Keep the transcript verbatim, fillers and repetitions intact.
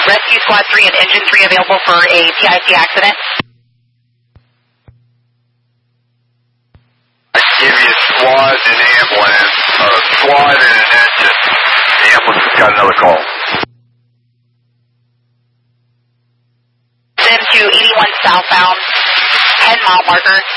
Rescue Squad three and Engine three available for a P I C accident. I give you squad and ambulance, uh, squad and an engine. The ambulance has got another call. Send to eighty-one southbound, ten mile marker.